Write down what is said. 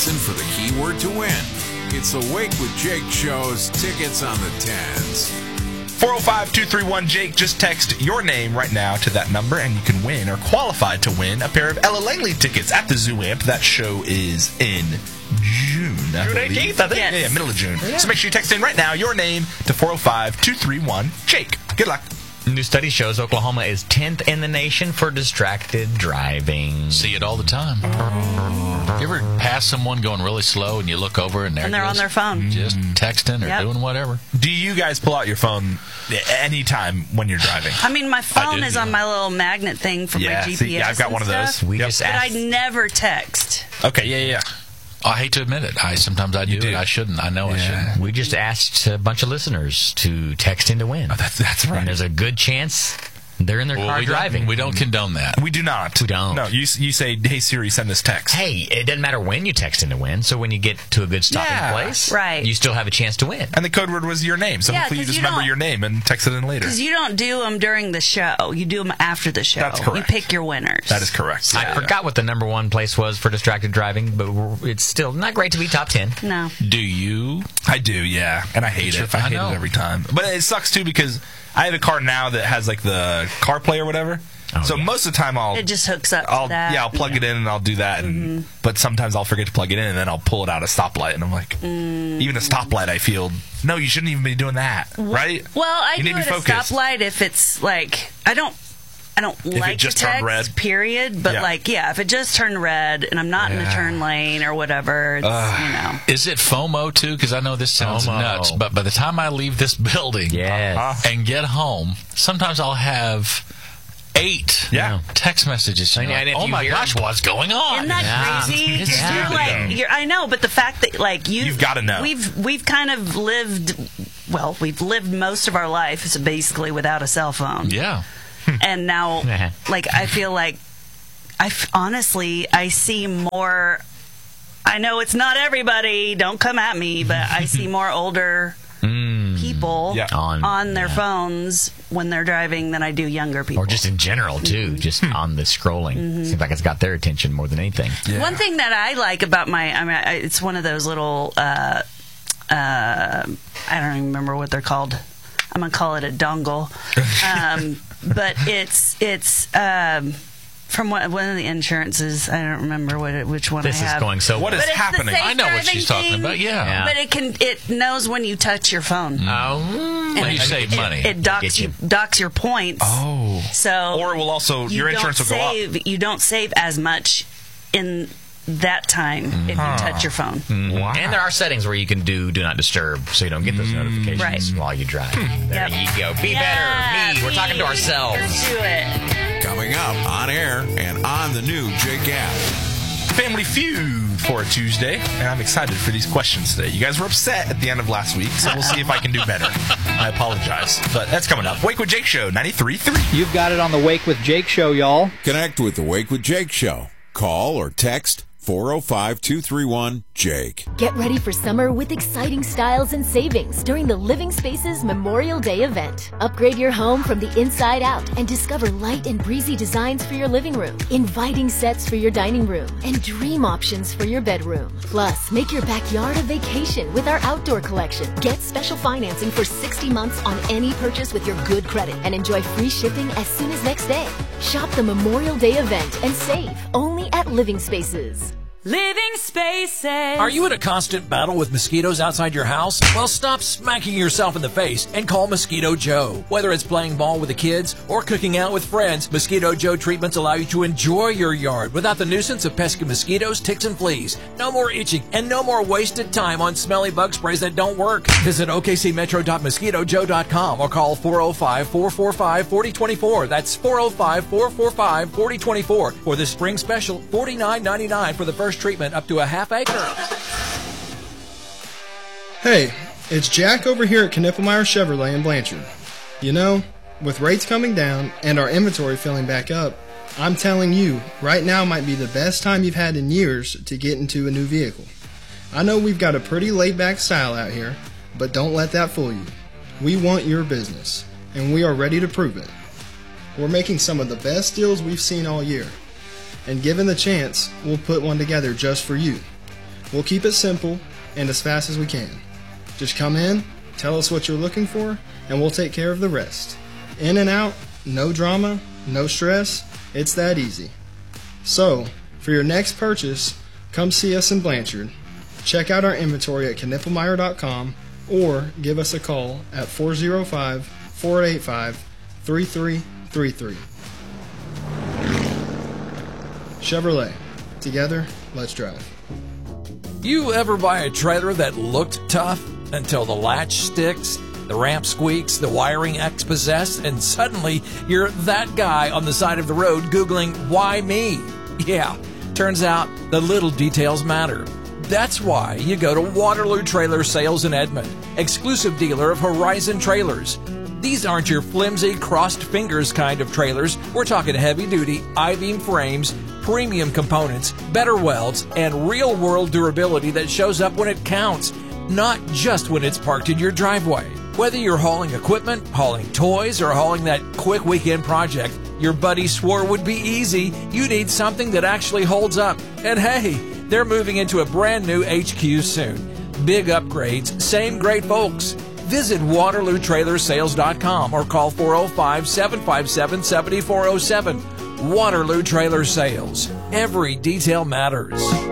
listen for the keyword to win. It's the Wake with Jake show's Tickets on the Tens. 405-231-JAKE. Just text your name right now to that number, and you can win or qualify to win a pair of Ella Langley tickets at the Zoo Amp. That show is in June. June 18th, I think. Yes. Yeah, middle of June. Yeah. So make sure you text in right now your name to 405-231-JAKE. Good luck. New study shows Oklahoma is 10th in the nation for distracted driving. See it all the time. You ever pass someone going really slow and you look over and they're on their phone. Just texting or doing whatever? Do you guys pull out your phone anytime when you're driving? I mean, my phone is on my little magnet thing for my GPS. See, I've got one of those. But I never text. Okay, yeah. I hate to admit it. Sometimes I do it. I shouldn't. I know I shouldn't. We just asked a bunch of listeners to text in to win. Oh, that's right. And there's a good chance they're in their car driving. We don't condone that. We do not. We don't. No, you say, hey, Siri, send this text. Hey, it doesn't matter when you text in to win, so when you get to a good stopping place, you still have a chance to win. And the code word was your name, so hopefully you just remember your name and text it in later. Because you don't do them during the show. You do them after the show. That's correct. You pick your winners. That is correct. So, I forgot what the number one place was for distracted driving, but it's still not great to be top 10. No. Do you? I do, yeah. And I hate it. I hate it every time. But it sucks, too, because I have a car now that has, like, the CarPlay or whatever. So most of the time it just hooks up to that. Yeah, I'll plug it in and I'll do that. And, but sometimes I'll forget to plug it in and then I'll pull it out a stoplight. And I'm like, even a stoplight, I feel, no, you shouldn't even be doing that, right? Well, I do at a stoplight if it's, like, I don't like to text, red. Period. But, if it just turned red and I'm not in the turn lane or whatever, it's, Is it FOMO, too? Because I know this sounds nuts, but by the time I leave this building and get home, sometimes I'll have 8 text messages saying, oh my gosh, what's going on? Isn't that crazy? I know, but the fact that, like, you've got to know. We've kind of lived most of our life basically without a cell phone. Yeah. And now, like, I feel like, honestly, I see more. I know it's not everybody. Don't come at me, but I see more older people on their phones when they're driving than I do younger people. Or just in general, too, just on the scrolling. Seems like it's got their attention more than anything. Yeah. One thing that I like about it's one of those little, I don't even remember what they're called. I'm going to call it a dongle. But it's from one of the insurances. I don't remember which one this I have. Is going so. What is happening? I know what she's talking about. Yeah. But it knows when you touch your phone. Oh, and you save money. It docks your points. Oh, so or it will also your insurance will go up. You don't save as much in that time if you touch your phone. Wow. And there are settings where you can do not disturb so you don't get those notifications while you drive. There you go. Be better. We're talking to ourselves. Let's do it. Coming up on air and on the new Jake app. Family Feud for a Tuesday, and I'm excited for these questions today. You guys were upset at the end of last week, so we'll see if I can do better. I apologize, but that's coming up. Wake with Jake Show, 93.3. You've got it on the Wake with Jake Show, y'all. Connect with the Wake with Jake Show. Call or text 405-231-JAKE. Get ready for summer with exciting styles and savings during the Living Spaces Memorial Day event. Upgrade your home from the inside out and discover light and breezy designs for your living room, inviting sets for your dining room, and dream options for your bedroom. Plus, make your backyard a vacation with our outdoor collection. Get special financing for 60 months on any purchase with your good credit and enjoy free shipping as soon as next day. Shop the Memorial Day event and save only at Living Spaces. Living Spaces. Are you in a constant battle with mosquitoes outside your house? Well, stop smacking yourself in the face and call Mosquito Joe. Whether it's playing ball with the kids or cooking out with friends, Mosquito Joe treatments allow you to enjoy your yard without the nuisance of pesky mosquitoes, ticks, and fleas. No more itching and no more wasted time on smelly bug sprays that don't work. Visit okcmetro.mosquitojoe.com or call 405-445-4024. That's 405-445-4024 for the spring special, $49.99 for the first treatment up to a half acre. Hey, it's Jack over here at Knippelmeyer Chevrolet in Blanchard. You know, with rates coming down and our inventory filling back up, I'm telling you, right now might be the best time you've had in years to get into a new vehicle. I know we've got a pretty laid-back style out here, but don't let that fool you. We want your business, and we are ready to prove it. We're making some of the best deals we've seen all year. And given the chance, we'll put one together just for you. We'll keep it simple and as fast as we can. Just come in, tell us what you're looking for, and we'll take care of the rest. In and out, no drama, no stress, it's that easy. So, for your next purchase, come see us in Blanchard. Check out our inventory at knippelmeyer.com or give us a call at 405-485-3333. Chevrolet. Together, let's drive. You ever buy a trailer that looked tough until the latch sticks, the ramp squeaks, the wiring X-possessed, and suddenly you're that guy on the side of the road Googling, why me? Yeah, turns out the little details matter. That's why you go to Waterloo Trailer Sales in Edmond, exclusive dealer of Horizon Trailers. These aren't your flimsy, crossed fingers kind of trailers. We're talking heavy-duty, I-beam frames, premium components, better welds, and real-world durability that shows up when it counts, not just when it's parked in your driveway. Whether you're hauling equipment, hauling toys, or hauling that quick weekend project your buddy swore would be easy, you need something that actually holds up. And hey, they're moving into a brand new HQ soon. Big upgrades, same great folks. Visit WaterlooTrailersales.com or call 405-757-7407. Waterloo Trailer Sales. Every detail matters.